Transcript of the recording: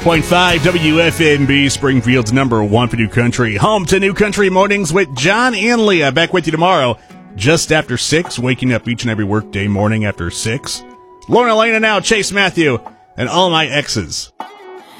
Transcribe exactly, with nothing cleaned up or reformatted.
point five W F N B, Springfield's number one for New Country. Home to New Country Mornings with John and Leah. Back with you tomorrow, just after six, waking up each and every workday morning after six. Lorna Elena now, Chase Matthew, and all my exes.